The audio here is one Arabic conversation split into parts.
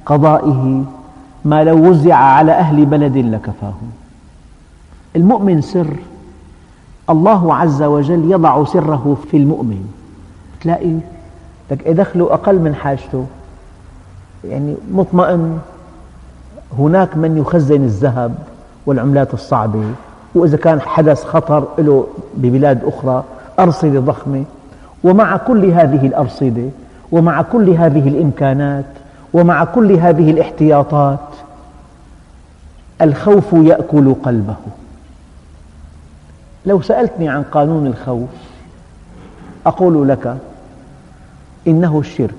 قضائه ما لو وزع على أهل بلد لكفاهم. المؤمن سر، الله عز وجل يضع سره في المؤمن، تلاقي دخله أقل من حاجته، يعني مطمئن. هناك من يخزن الذهب والعملات الصعبة، وإذا كان حدث خطر له ببلاد أخرى أرصدة ضخمة. ومع كل هذه الأرصدة ومع كل هذه الإمكانات ومع كل هذه الاحتياطات الخوف يأكل قلبه. لو سألتني عن قانون الخوف أقول لك إنه الشرك،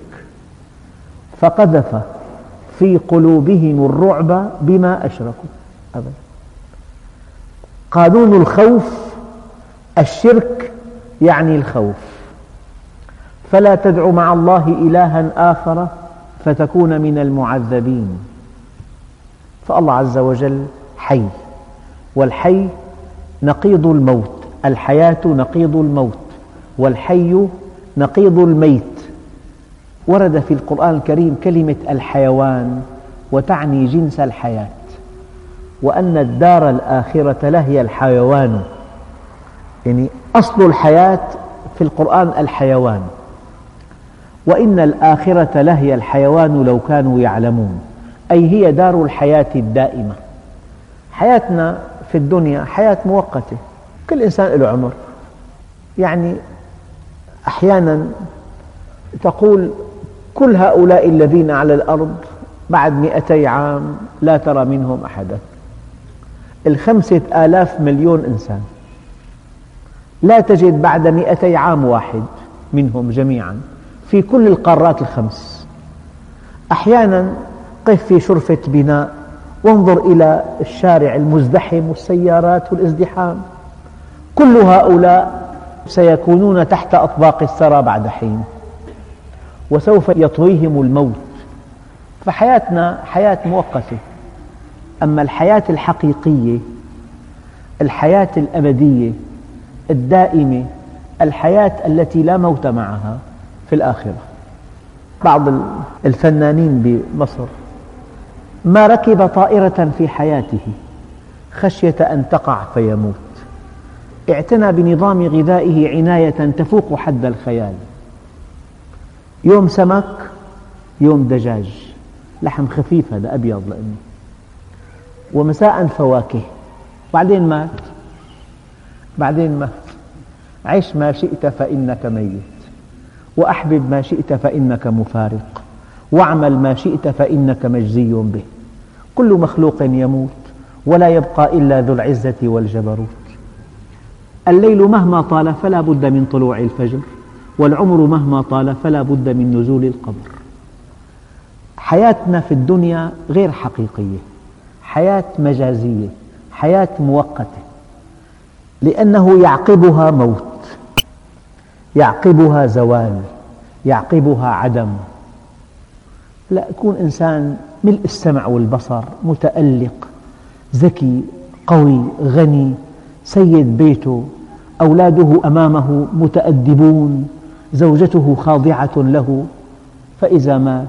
فقذف في قلوبهم الرعب بما أشركوا. أبدا، قانون الخوف الشرك يعني الخوف، فلا تدع مع الله إلها آخر فتكون من المعذبين. فالله عز وجل حي، والحي نقيض الموت، الحياة نقيض الموت، والحي نقيض الميت. ورد في القرآن الكريم كلمة الحيوان وتعني جنس الحياة، وأن الدار الآخرة لهي الحيوان، يعني أصل الحياة في القرآن الحيوان، وإن الآخرة لهي الحيوان لو كانوا يعلمون، أي هي دار الحياة الدائمة. حياتنا في الدنيا حياة مؤقتة، كل إنسان له عمر، يعني أحيانا تقول كل هؤلاء الذين على الأرض بعد 200 عام لا ترى منهم أحدا. 5,000 مليون إنسان لا تجد بعد 200 عام واحد منهم جميعا في كل القارات الخمس. أحيانا قف في شرفة بناء وانظر إلى الشارع المزدحم والسيارات والازدحام، كل هؤلاء سيكونون تحت أطباق الثرى بعد حين، وسوف يطويهم الموت. فحياتنا حياة مؤقتة. أما الحياة الحقيقية، الحياة الأبدية الدائمة، الحياة التي لا موت معها في الآخرة. بعض الفنانين بمصر ما ركب طائرة في حياته خشية أن تقع فيموت، اعتنى بنظام غذائه عناية تفوق حد الخيال. يوم سمك، يوم دجاج، لحم خفيف هذا أبيض لأنه، ومساء فواكه، بعدين مات. عش ما شئت فإنك ميت، وأحبب ما شئت فإنك مفارق، واعمل ما شئت فإنك مجزي به. كل مخلوق يموت، ولا يبقى إلا ذو العزة والجبروت. الليل مهما طال فلا بد من طلوع الفجر، والعمر مهما طال فلا بد من نزول القبر. حياتنا في الدنيا غير حقيقية، حياة مجازية، حياة مؤقتة، لأنه يعقبها موت، يعقبها زوال، يعقبها عدم. لا، يكون إنسان ملء السمع والبصر، متألق، ذكي، قوي، غني، سيد بيته، أولاده أمامه متأدبون، زوجته خاضعة له، فإذا مات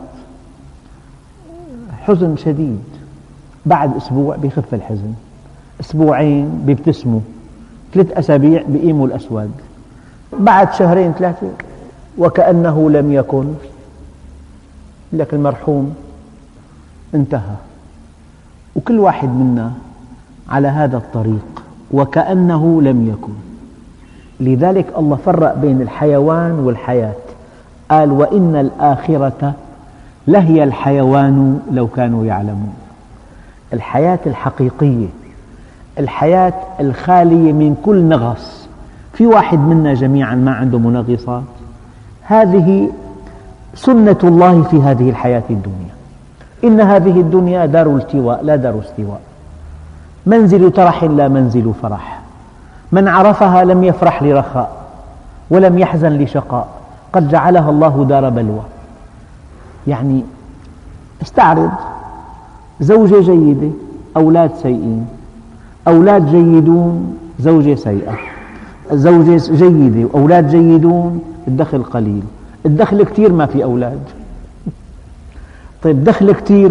حزن شديد. بعد أسبوع بيخف الحزن، أسبوعين بيبتسموا، 3 أسابيع بيقيموا الأسود، بعد 2 3 وكأنه لم يكن. لكن المرحوم انتهى. وكل واحد منا على هذا الطريق وكأنه لم يكن. لذلك الله فرق بين الحيوان والحياة، قال وإن الآخرة لهي الحيوان لو كانوا يعلمون. الحياة الحقيقية، الحياة الخالية من كل نغص. في واحد منا جميعا ما عنده منغصات؟ هذه سنة الله في هذه الحياة الدنيا. إن هذه الدنيا دار التواء لا دار استواء، منزل ترح لا منزل فرح. من عرفها لم يفرح لرخاء ولم يحزن لشقاء، قد جعلها الله دار بلوى. يعني استعرض زوجة جيدة، أولاد سيئين، أولاد جيدون، زوجة سيئة، زوجة جيدة وأولاد جيدون، الدخل قليل، الدخل كثير ما في أولاد. طيب دخل كثير